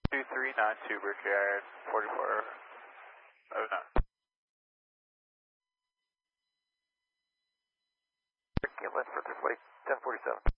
2392 Brickyard, 4409. Get left for this way, 1047.